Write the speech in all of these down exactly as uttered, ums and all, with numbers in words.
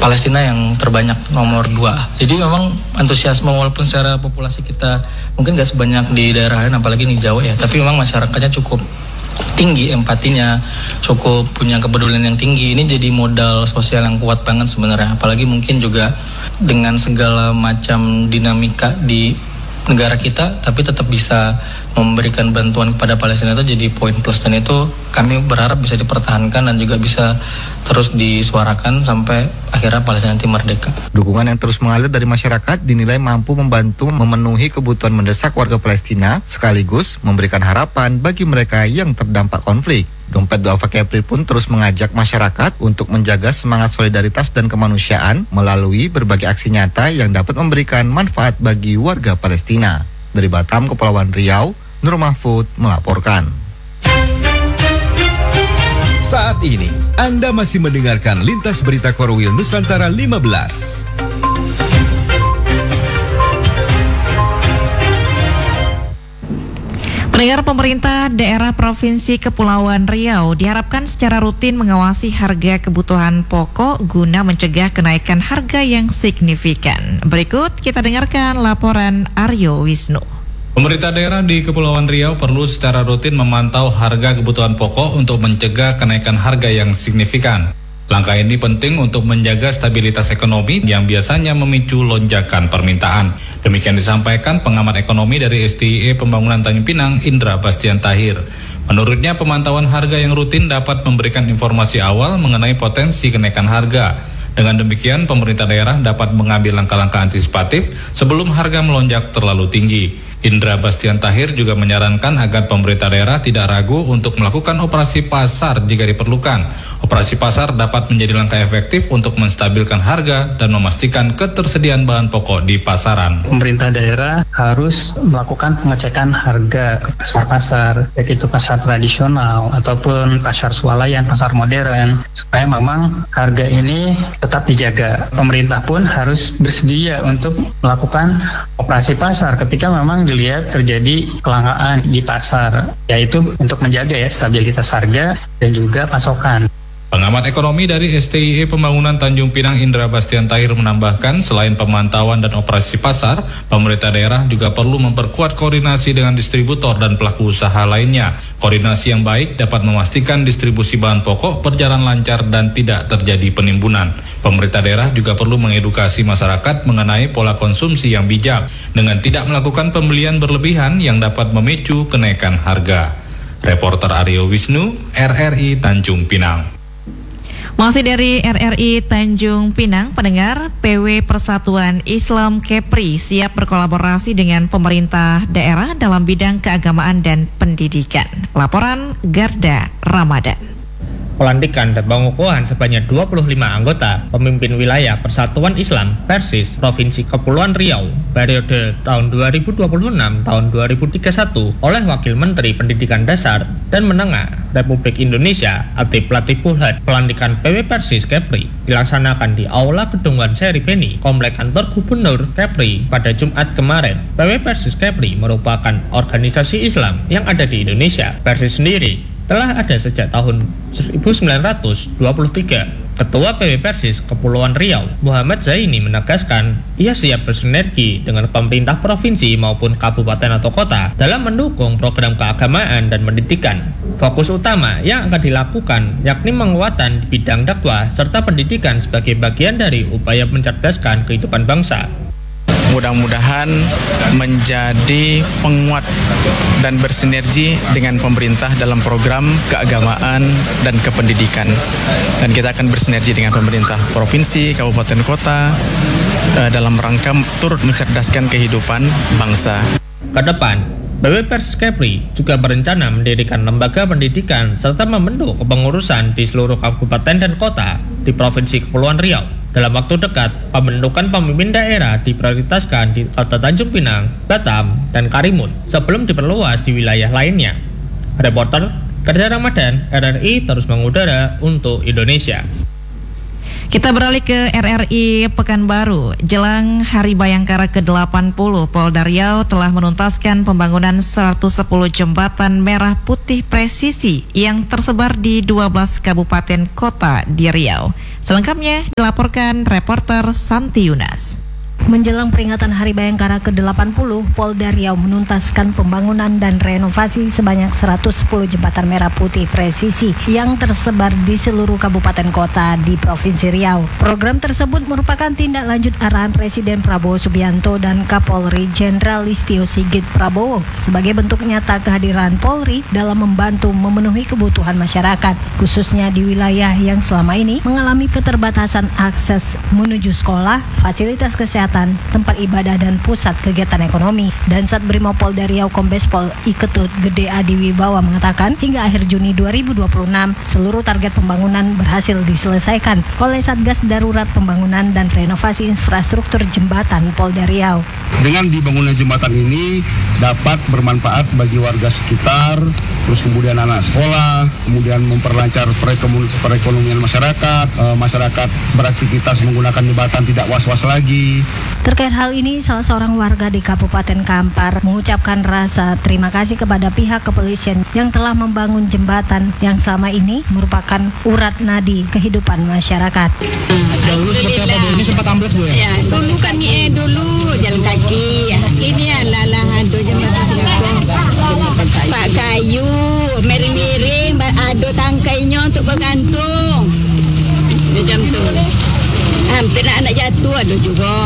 Palestina yang terbanyak, nomor dua. Jadi memang antusiasme walaupun secara populasi kita mungkin gak sebanyak di daerah lain, apalagi di Jawa ya, tapi memang masyarakatnya cukup tinggi empatinya, cukup punya kepedulian yang tinggi. Ini jadi modal sosial yang kuat banget sebenarnya. Apalagi mungkin juga dengan segala macam dinamika di negara kita, tapi tetap bisa memberikan bantuan kepada Palestina itu jadi poin plus, dan itu kami berharap bisa dipertahankan dan juga bisa terus disuarakan sampai akhirnya Palestina nanti merdeka. Dukungan yang terus mengalir dari masyarakat dinilai mampu membantu memenuhi kebutuhan mendesak warga Palestina, sekaligus memberikan harapan bagi mereka yang terdampak konflik. Dompet Duafa Kepri pun terus mengajak masyarakat untuk menjaga semangat solidaritas dan kemanusiaan melalui berbagai aksi nyata yang dapat memberikan manfaat bagi warga Palestina. Dari Batam, Kepulauan Riau, Nur Mahfud melaporkan. Saat ini, Anda masih mendengarkan Lintas Berita Korwil Nusantara lima belas. Pendengar, pemerintah daerah Provinsi Kepulauan Riau diharapkan secara rutin mengawasi harga kebutuhan pokok guna mencegah kenaikan harga yang signifikan. Berikut kita dengarkan laporan Aryo Wisnu. Pemerintah daerah di Kepulauan Riau perlu secara rutin memantau harga kebutuhan pokok untuk mencegah kenaikan harga yang signifikan. Langkah ini penting untuk menjaga stabilitas ekonomi yang biasanya memicu lonjakan permintaan. Demikian disampaikan pengamat ekonomi dari S T I E Pembangunan Tanjung Pinang, Indra Bastian Tahir. Menurutnya, pemantauan harga yang rutin dapat memberikan informasi awal mengenai potensi kenaikan harga. Dengan demikian, pemerintah daerah dapat mengambil langkah-langkah antisipatif sebelum harga melonjak terlalu tinggi. Indra Bastian Tahir juga menyarankan agar pemerintah daerah tidak ragu untuk melakukan operasi pasar jika diperlukan. Operasi pasar dapat menjadi langkah efektif untuk menstabilkan harga dan memastikan ketersediaan bahan pokok di pasaran. Pemerintah daerah harus melakukan pengecekan harga ke pasar-pasar, baik itu pasar tradisional ataupun pasar swalayan, pasar modern, supaya memang harga ini tetap dijaga. Pemerintah pun harus bersedia untuk melakukan operasi pasar ketika memang dilihat terjadi kelangkaan di pasar, yaitu untuk menjaga ya stabilitas harga dan juga pasokan. Pengamat ekonomi dari S T I E Pembangunan Tanjung Pinang, Indra Bastian Tahir, menambahkan selain pemantauan dan operasi pasar, pemerintah daerah juga perlu memperkuat koordinasi dengan distributor dan pelaku usaha lainnya. Koordinasi yang baik dapat memastikan distribusi bahan pokok berjalan lancar dan tidak terjadi penimbunan. Pemerintah daerah juga perlu mengedukasi masyarakat mengenai pola konsumsi yang bijak dengan tidak melakukan pembelian berlebihan yang dapat memicu kenaikan harga. Reporter Aryo Wisnu, R R I Tanjung Pinang. Masih dari R R I Tanjung Pinang, pendengar, P W Persatuan Islam Kepri siap berkolaborasi dengan pemerintah daerah dalam bidang keagamaan dan pendidikan. Laporan Garda Ramadan. Pelantikan dan pengukuhan sebanyak dua puluh lima anggota pemimpin wilayah Persatuan Islam Persis Provinsi Kepulauan Riau periode tahun dua ribu dua puluh enam tahun dua ribu tiga puluh satu oleh Wakil Menteri Pendidikan Dasar dan Menengah Republik Indonesia Atif Latif Pulhad. Pelantikan P W Persis Kepri dilaksanakan di Aula Gedung Wan Seri Beni, Komplek Kantor Gubernur Kepri pada Jumat kemarin. P W Persis Kepri merupakan organisasi Islam yang ada di Indonesia. Persis sendiri telah ada sejak tahun seribu sembilan ratus dua puluh tiga. Ketua P W Persis Kepulauan Riau, Muhammad Zaini, menegaskan ia siap bersinergi dengan pemerintah provinsi maupun kabupaten atau kota dalam mendukung program keagamaan dan pendidikan. Fokus utama yang akan dilakukan yakni penguatan di bidang dakwah serta pendidikan sebagai bagian dari upaya mencerdaskan kehidupan bangsa. Mudah-mudahan menjadi penguat dan bersinergi dengan pemerintah dalam program keagamaan dan kependidikan. Dan kita akan bersinergi dengan pemerintah provinsi, kabupaten, kota eh, dalam rangka turut mencerdaskan kehidupan bangsa. Kedepan, P W Persis Kepri juga berencana mendirikan lembaga pendidikan serta membentuk kepengurusan di seluruh kabupaten dan kota di Provinsi Kepulauan Riau. Dalam waktu dekat, pembentukan pemimpin daerah diprioritaskan di Kota Tanjung Pinang, Batam, dan Karimun sebelum diperluas di wilayah lainnya. Reporter Garda Ramadan, R R I terus mengudara untuk Indonesia. Kita beralih ke R R I Pekanbaru. Jelang Hari Bayangkara ke delapan puluh, Polda Riau telah menuntaskan pembangunan seratus sepuluh jembatan merah putih presisi yang tersebar di dua belas kabupaten kota di Riau. Selengkapnya dilaporkan reporter Santi Yunas. Menjelang peringatan Hari Bayangkara ke delapan puluh, Polda Riau menuntaskan pembangunan dan renovasi sebanyak seratus sepuluh jembatan merah putih presisi yang tersebar di seluruh kabupaten kota di Provinsi Riau. Program tersebut merupakan tindak lanjut arahan Presiden Prabowo Subianto dan Kapolri Jenderal Listio Sigit Prabowo sebagai bentuk nyata kehadiran Polri dalam membantu memenuhi kebutuhan masyarakat, khususnya di wilayah yang selama ini mengalami keterbatasan akses menuju sekolah, fasilitas kesehatan, tempat ibadah dan pusat kegiatan ekonomi. Dan Sat Brimopolda Riau Kombes Pol Iketut Gede Adi Wibawa mengatakan hingga akhir Juni dua ribu dua puluh enam seluruh target pembangunan berhasil diselesaikan oleh Satgas Darurat Pembangunan dan Renovasi Infrastruktur Jembatan Polda Riau. Dengan dibangunnya jembatan ini dapat bermanfaat bagi warga sekitar, terus kemudian anak sekolah, kemudian memperlancar perekonomian masyarakat, e, masyarakat beraktivitas menggunakan jembatan tidak was-was lagi. Terkait hal ini, salah seorang warga di Kabupaten Kampar mengucapkan rasa terima kasih kepada pihak kepolisian yang telah membangun jembatan yang selama ini merupakan urat nadi kehidupan masyarakat. Dahulu seperti apa Bu? Ini sempat ambles Bu ya? Ya, dulu kami eh dulu jalan kaki. Ini adalah ado jembatan Pak kayu, miring-miring, ada tangkainya untuk bergantung. Macam tu. Hampir nak anak jatuh ada juga.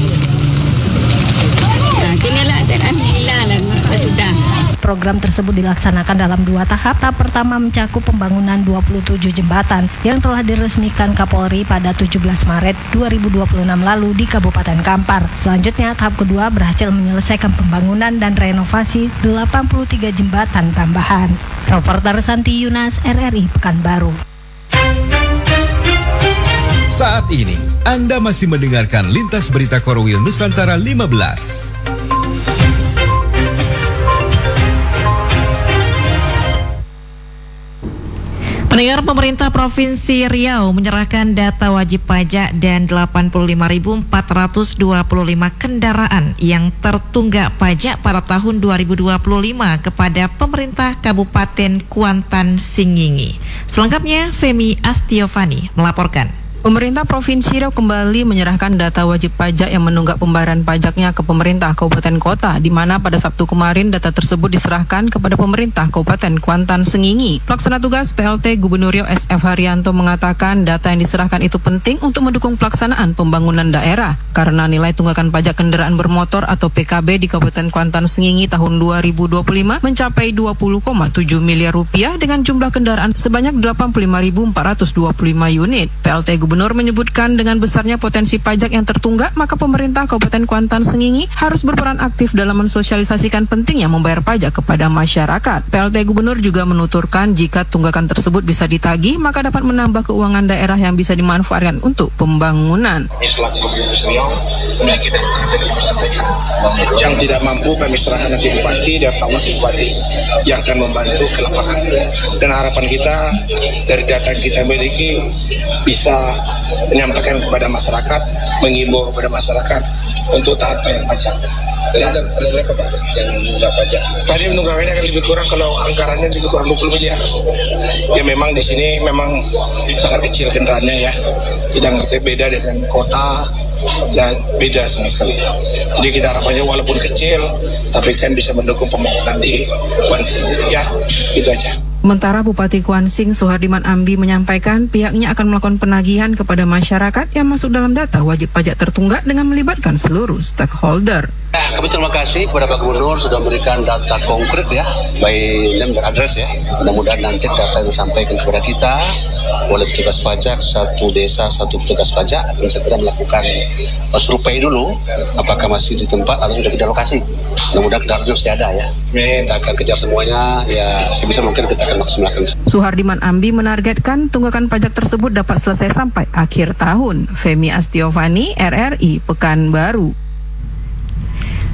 Nah, kini lah, alhamdulillah lah, sudah. Program tersebut dilaksanakan dalam dua tahap. Tahap pertama mencakup pembangunan dua puluh tujuh jembatan yang telah diresmikan Kapolri pada tujuh belas Maret dua ribu dua puluh enam lalu di Kabupaten Kampar. Selanjutnya tahap kedua berhasil menyelesaikan pembangunan dan renovasi delapan puluh tiga jembatan tambahan. Reporter Santi Yunas, R R I Pekanbaru. Saat ini, Anda masih mendengarkan Lintas Berita Korwil Nusantara lima belas. Pendengar, pemerintah Provinsi Riau menyerahkan data wajib pajak dan delapan puluh lima ribu empat ratus dua puluh lima kendaraan yang tertunggak pajak pada tahun dua ribu dua puluh lima kepada pemerintah Kabupaten Kuantan Singingi. Selengkapnya, Femi Astiovani melaporkan. Pemerintah Provinsi Riau kembali menyerahkan data wajib pajak yang menunggak pembayaran pajaknya ke pemerintah kabupaten kota, di mana pada Sabtu kemarin data tersebut diserahkan kepada pemerintah Kabupaten Kuantan Singingi. Pelaksana tugas P L T Gubernur Riau S F Haryanto mengatakan data yang diserahkan itu penting untuk mendukung pelaksanaan pembangunan daerah, karena nilai tunggakan pajak kendaraan bermotor atau P K B di Kabupaten Kuantan Singingi tahun dua ribu dua puluh lima mencapai dua puluh koma tujuh miliar rupiah dengan jumlah kendaraan sebanyak delapan puluh lima ribu empat ratus dua puluh lima unit. P L T Gubernur Gubernur menyebutkan dengan besarnya potensi pajak yang tertunggak, maka pemerintah Kabupaten Kuantan Singingi harus berperan aktif dalam mensosialisasikan pentingnya membayar pajak kepada masyarakat. P L T Gubernur juga menuturkan jika tunggakan tersebut bisa ditagih, maka dapat menambah keuangan daerah yang bisa dimanfaatkan untuk pembangunan. Selaku Gubernur Riau memiliki data dari pusat yang tidak mampu kami serahkan nanti Bupati dan Pak Wakil Bupati yang akan membantu ke lapangan. Dan harapan kita dari data yang kita miliki bisa menyampaikan kepada masyarakat, mengimbau kepada masyarakat untuk taat bayar pajak. Ya. Ada berapa Pak yang menunggak pajak? Tadi menunggakannya akan lebih kurang, kalau anggarannya lebih kurang dua puluh miliar. Ya memang di sini memang sangat kecil kendaraannya ya. Kita ngerti beda dengan kota, ya beda sama sekali. Jadi kita harapannya walaupun kecil, tapi kan bisa mendukung pembangunan di Kuansing. Ya, itu aja. Sementara Bupati Kuansing Suhardiman Ambi menyampaikan pihaknya akan melakukan penagihan kepada masyarakat yang masuk dalam data wajib pajak tertunggak dengan melibatkan seluruh stakeholder. Ya, kami terima kasih kepada Pak Gubernur sudah memberikan data konkret ya, by name dan address ya. Mudah-mudahan nanti data yang disampaikan kepada kita oleh petugas pajak, satu desa, satu petugas pajak akan segera melakukan uh, survei dulu, apakah masih di tempat atau sudah di lokasi. Mudah-mudahan kendaraan sudah ada ya. Kita akan kejar semuanya ya, sebisa mungkin kita akan maksimalkan. Suhardiman Ambi menargetkan tunggakan pajak tersebut dapat selesai sampai akhir tahun. Femi Astiovani, R R I Pekanbaru.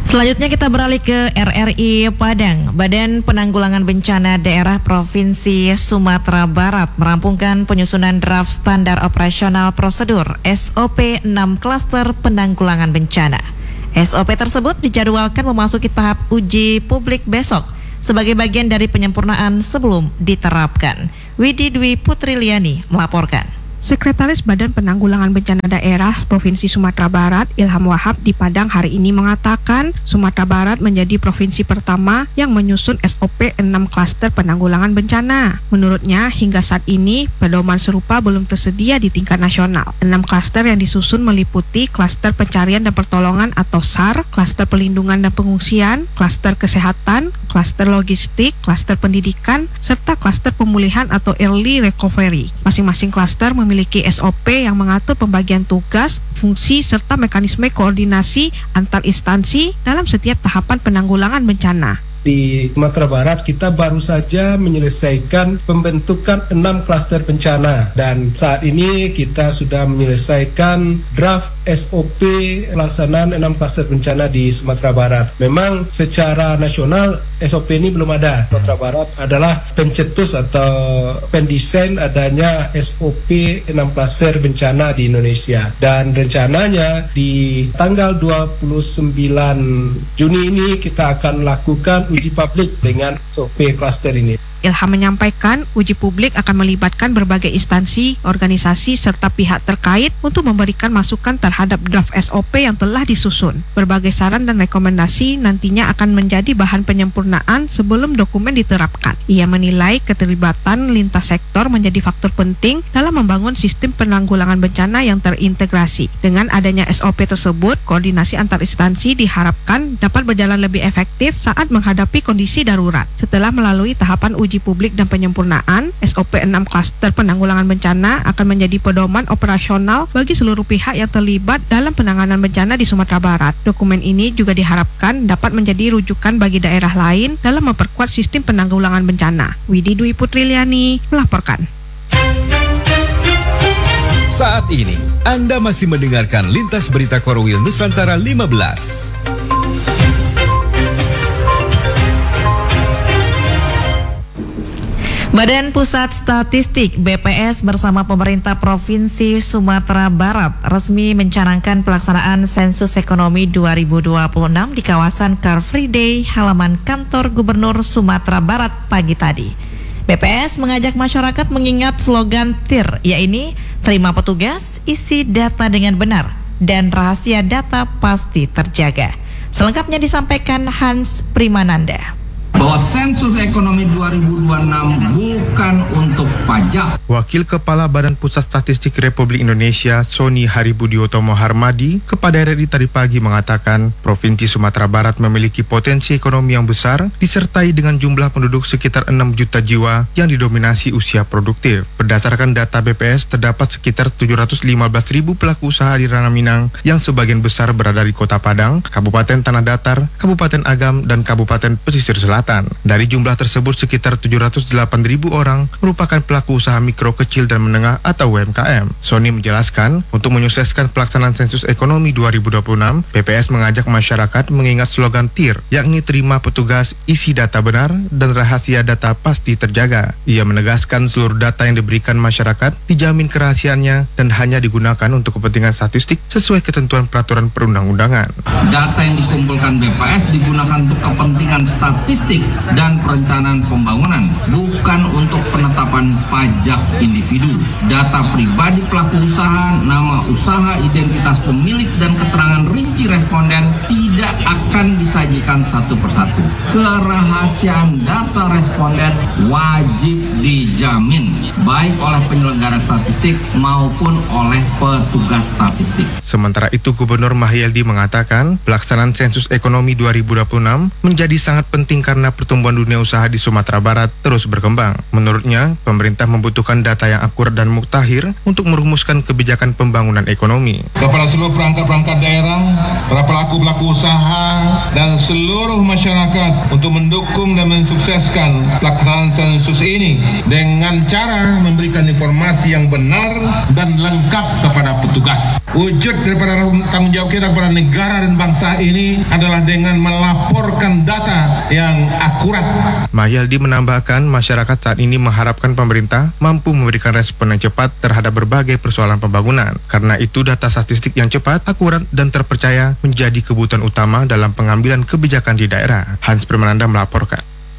Selanjutnya kita beralih ke R R I Padang. Badan Penanggulangan Bencana Daerah Provinsi Sumatera Barat merampungkan penyusunan draft standar operasional prosedur S O P enam klaster penanggulangan bencana. S O P tersebut dijadwalkan memasuki tahap uji publik besok sebagai bagian dari penyempurnaan sebelum diterapkan. Widi Dwi Putriliani melaporkan. Sekretaris Badan Penanggulangan Bencana Daerah Provinsi Sumatera Barat, Ilham Wahab, di Padang hari ini mengatakan Sumatera Barat menjadi provinsi pertama yang menyusun S O P enam klaster penanggulangan bencana. Menurutnya, hingga saat ini pedoman serupa belum tersedia di tingkat nasional. Enam klaster yang disusun meliputi klaster pencarian dan pertolongan atau S A R, klaster pelindungan dan pengungsian, klaster kesehatan, klaster logistik, klaster pendidikan, serta klaster pemulihan atau early recovery. Masing-masing klaster memiliki memiliki S O P yang mengatur pembagian tugas, fungsi, serta mekanisme koordinasi antar instansi dalam setiap tahapan penanggulangan bencana. Di Sumatera Barat kita baru saja menyelesaikan pembentukan enam klaster bencana dan saat ini kita sudah menyelesaikan draft S O P pelaksanaan enam klaster bencana di Sumatera Barat. Memang secara nasional S O P ini belum ada. Sumatera Barat adalah pencetus atau pendesain adanya S O P enam klaster bencana di Indonesia dan rencananya di tanggal dua puluh sembilan Juni ini kita akan lakukan uji publik dengan S O P klaster ini. Ilham menyampaikan uji publik akan melibatkan berbagai instansi, organisasi, serta pihak terkait untuk memberikan masukan terhadap draft S O P yang telah disusun. Berbagai saran dan rekomendasi nantinya akan menjadi bahan penyempurnaan sebelum dokumen diterapkan. Ia menilai keterlibatan lintas sektor menjadi faktor penting dalam membangun sistem penanggulangan bencana yang terintegrasi. Dengan adanya S O P tersebut, koordinasi antar instansi diharapkan dapat berjalan lebih efektif saat menghadapi kondisi darurat. Setelah melalui tahapan uji Uji publik dan penyempurnaan, S O P enam klaster penanggulangan bencana akan menjadi pedoman operasional bagi seluruh pihak yang terlibat dalam penanganan bencana di Sumatera Barat. Dokumen ini juga diharapkan dapat menjadi rujukan bagi daerah lain dalam memperkuat sistem penanggulangan bencana. Widi Dwi Putriliani melaporkan. Saat ini, Anda masih mendengarkan Lintas Berita Korwil Nusantara lima belas. Badan Pusat Statistik B P S bersama pemerintah Provinsi Sumatera Barat resmi mencanangkan pelaksanaan sensus ekonomi dua ribu dua puluh enam di kawasan Car Free Day halaman kantor Gubernur Sumatera Barat pagi tadi. B P S mengajak masyarakat mengingat slogan T I R, yaitu terima petugas, isi data dengan benar, dan rahasia data pasti terjaga. Selengkapnya disampaikan Hans Primananda. Bahwa sensus ekonomi dua ribu dua puluh enam bukan untuk pajak. Wakil Kepala Badan Pusat Statistik Republik Indonesia, Sony Haribudiotomo Harmadi, kepada R R I tadi pagi mengatakan, Provinsi Sumatera Barat memiliki potensi ekonomi yang besar, disertai dengan jumlah penduduk sekitar enam juta jiwa yang didominasi usia produktif. Berdasarkan data B P S, terdapat sekitar tujuh ratus lima belas ribu pelaku usaha di Ranah Minang, yang sebagian besar berada di Kota Padang, Kabupaten Tanah Datar, Kabupaten Agam, dan Kabupaten Pesisir Selatan. Dari jumlah tersebut, sekitar tujuh ratus delapan ribu orang merupakan pelaku usaha mikro, kecil, dan menengah atau U M K M. Sony menjelaskan, untuk menyukseskan pelaksanaan sensus ekonomi dua ribu dua puluh enam, B P S mengajak masyarakat mengingat slogan T I R, yakni terima petugas, isi data benar, dan rahasia data pasti terjaga. Ia menegaskan seluruh data yang diberikan masyarakat dijamin kerahasiaannya dan hanya digunakan untuk kepentingan statistik sesuai ketentuan peraturan perundang-undangan. Data yang dikumpulkan B P S digunakan untuk kepentingan statistik dan perencanaan pembangunan, bukan untuk penetapan pajak individu. Data pribadi pelaku usaha, nama usaha, identitas pemilik, dan keterangan rinci responden tidak akan disajikan satu persatu. Kerahasiaan data responden wajib dijamin, baik oleh penyelenggara statistik maupun oleh petugas statistik. Sementara itu, Gubernur Mahyildi mengatakan, pelaksanaan sensus ekonomi dua ribu dua puluh enam menjadi sangat penting karena karena pertumbuhan dunia usaha di Sumatera Barat terus berkembang. Menurutnya, pemerintah membutuhkan data yang akurat dan mutakhir untuk merumuskan kebijakan pembangunan ekonomi. Kepada seluruh perangkat-perangkat daerah, para pelaku-pelaku usaha, dan seluruh masyarakat untuk mendukung dan mensukseskan pelaksanaan sensus ini dengan cara memberikan informasi yang benar dan lengkap kepada petugas. Wujud daripada tanggung jawab kita kepada negara dan bangsa ini adalah dengan melaporkan data yang akurat. Mahyaldi menambahkan, masyarakat saat ini mengharapkan pemerintah mampu memberikan respon yang cepat terhadap berbagai persoalan pembangunan. Karena itu, data statistik yang cepat, akurat, dan terpercaya menjadi kebutuhan utama dalam pengambilan kebijakan di daerah. Hans Permananda melaporkan.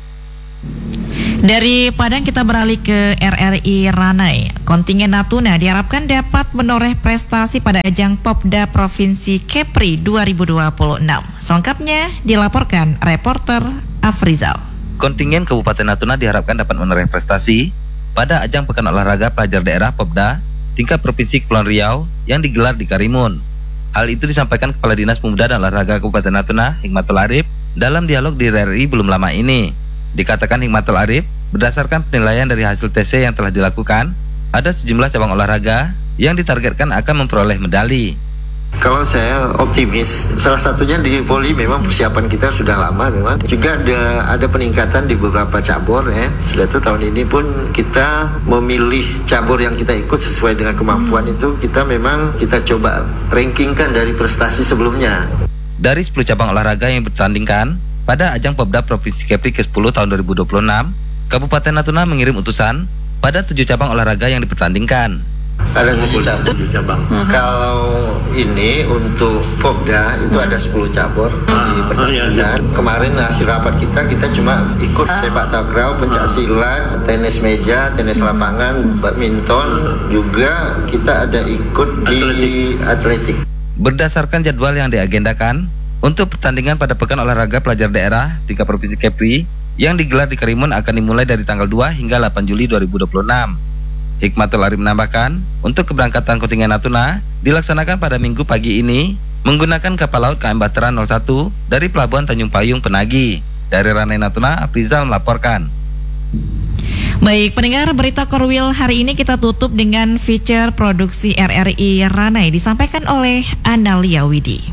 Dari Padang kita beralih ke R R I Ranai. Kontingen Natuna diharapkan dapat menoreh prestasi pada ajang Popda Provinsi Kepri dua ribu dua puluh enam. Selengkapnya dilaporkan reporter Afrizal. Kontingen Kabupaten Natuna diharapkan dapat menoreh prestasi pada ajang Pekan Olahraga Pelajar Daerah Popda tingkat Provinsi Kepulauan Riau yang digelar di Karimun. Hal itu disampaikan Kepala Dinas Pemuda dan Olahraga Kabupaten Natuna, Hikmatul Arif, dalam dialog di R R I belum lama ini. Dikatakan Hikmatul Arif, berdasarkan penilaian dari hasil T C yang telah dilakukan, ada sejumlah cabang olahraga yang ditargetkan akan memperoleh medali. Kalau saya optimis, salah satunya di voli memang persiapan kita sudah lama memang. Juga ada ada peningkatan di beberapa cabur ya. Sudah itu tahun ini pun kita memilih cabur yang kita ikut sesuai dengan kemampuan itu, kita memang kita coba rankingkan dari prestasi sebelumnya. Dari sepuluh cabang olahraga yang bertandingkan pada ajang Popda Provinsi Kepri ke sepuluh tahun dua ribu dua puluh enam, Kabupaten Natuna mengirim utusan pada tujuh cabang olahraga yang dipertandingkan. Ada tujuh cabur cabang. Uh-huh. Kalau ini untuk Popda itu uh-huh. ada sepuluh cabur uh-huh. di pertandingan. Uh-huh. Kemarin hasil rapat kita kita cuma ikut uh-huh. sepak takraw, pencak silat, tenis meja, tenis uh-huh. lapangan, badminton, juga kita ada ikut di atletik. Berdasarkan jadwal yang diagendakan untuk pertandingan pada Pekan Olahraga Pelajar Daerah tingkat Provinsi Kepri yang digelar di Karimun akan dimulai dari tanggal dua hingga delapan Juli dua ribu dua puluh enam. Hikmatul Arif menambahkan, untuk keberangkatan kontingen Natuna dilaksanakan pada Minggu pagi ini menggunakan kapal laut K M Bahtera nol satu dari Pelabuhan Tanjung Payung Penagi. Dari Ranai Natuna, Afrizal melaporkan. Baik, pendengar berita Korwil hari ini kita tutup dengan feature produksi R R I Ranai disampaikan oleh Analia Widi.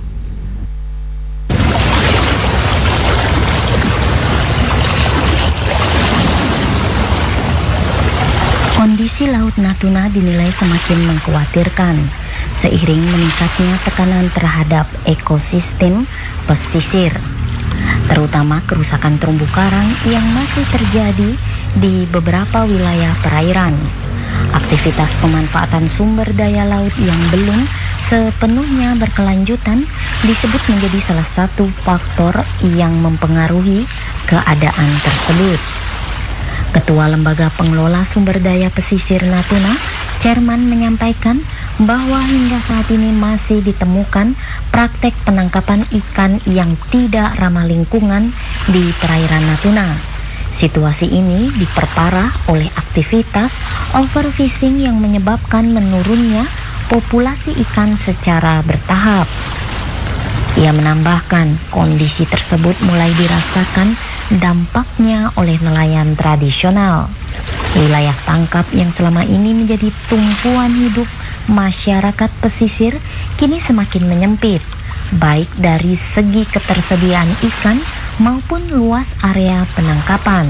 Kondisi Laut Natuna dinilai semakin mengkhawatirkan seiring meningkatnya tekanan terhadap ekosistem pesisir, terutama kerusakan terumbu karang yang masih terjadi di beberapa wilayah perairan. Aktivitas pemanfaatan sumber daya laut yang belum sepenuhnya berkelanjutan disebut menjadi salah satu faktor yang mempengaruhi keadaan tersebut. Ketua Lembaga Pengelola Sumber Daya Pesisir Natuna, Chairman, menyampaikan bahwa hingga saat ini masih ditemukan praktek penangkapan ikan yang tidak ramah lingkungan di perairan Natuna. Situasi ini diperparah oleh aktivitas overfishing yang menyebabkan menurunnya populasi ikan secara bertahap. Ia menambahkan kondisi tersebut mulai dirasakan dampaknya oleh nelayan tradisional. Wilayah tangkap yang selama ini menjadi tumpuan hidup masyarakat pesisir kini semakin menyempit, baik dari segi ketersediaan ikan maupun luas area penangkapan.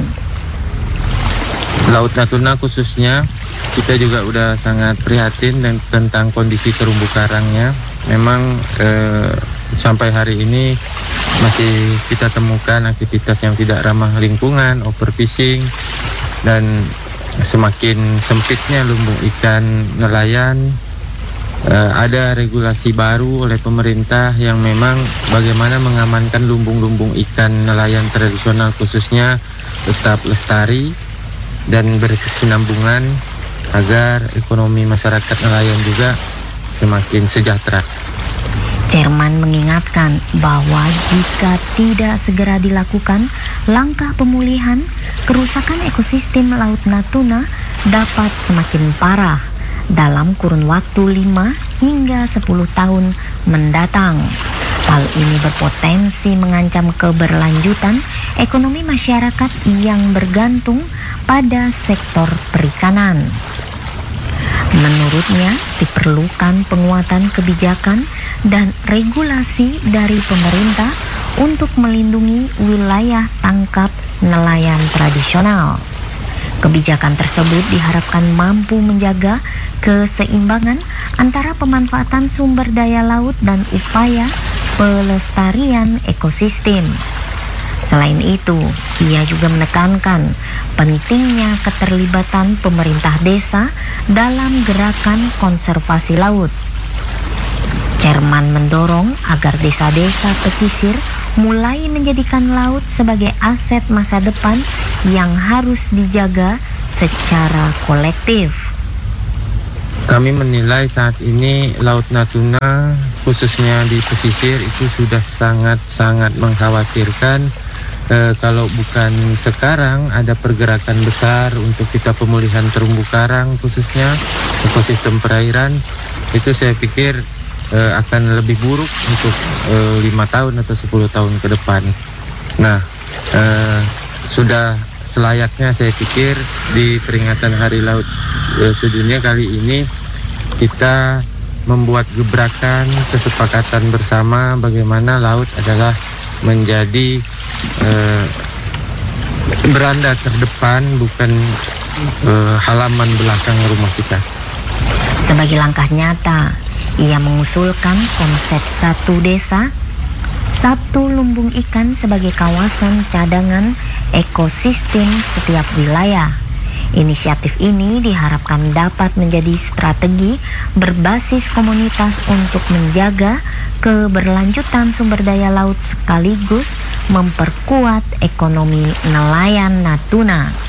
Laut Natuna khususnya, kita juga udah sangat prihatin dan tentang kondisi terumbu karangnya. Memang eh, sampai hari ini masih kita temukan aktivitas yang tidak ramah lingkungan, overfishing, dan semakin sempitnya lumbung ikan nelayan. Uh, ada regulasi baru oleh pemerintah yang memang bagaimana mengamankan lumbung-lumbung ikan nelayan tradisional khususnya tetap lestari dan berkesinambungan agar ekonomi masyarakat nelayan juga semakin sejahtera. Chairman mengingatkan bahwa jika tidak segera dilakukan langkah pemulihan, kerusakan ekosistem Laut Natuna dapat semakin parah dalam kurun waktu lima hingga sepuluh tahun mendatang. Hal ini berpotensi mengancam keberlanjutan ekonomi masyarakat yang bergantung pada sektor perikanan. Menurutnya, diperlukan penguatan kebijakan dan regulasi dari pemerintah untuk melindungi wilayah tangkap nelayan tradisional. Kebijakan tersebut diharapkan mampu menjaga keseimbangan antara pemanfaatan sumber daya laut dan upaya pelestarian ekosistem. Selain itu, ia juga menekankan pentingnya keterlibatan pemerintah desa dalam gerakan konservasi laut. Chairman mendorong agar desa-desa pesisir mulai menjadikan laut sebagai aset masa depan yang harus dijaga secara kolektif. Kami menilai saat ini Laut Natuna khususnya di pesisir itu sudah sangat-sangat mengkhawatirkan. E, kalau bukan sekarang ada pergerakan besar untuk kita pemulihan terumbu karang khususnya ekosistem perairan, itu saya pikir e, akan lebih buruk untuk e, lima tahun atau sepuluh tahun ke depan. Nah, e, sudah selayaknya saya pikir di peringatan Hari Laut e, Sedunia kali ini kita membuat gebrakan kesepakatan bersama bagaimana laut adalah menjadi eh, beranda terdepan, bukan eh, halaman belakang rumah kita. Sebagai langkah nyata, ia mengusulkan konsep satu desa, satu lumbung ikan sebagai kawasan cadangan ekosistem setiap wilayah. Inisiatif ini diharapkan dapat menjadi strategi berbasis komunitas untuk menjaga keberlanjutan sumber daya laut sekaligus memperkuat ekonomi nelayan Natuna.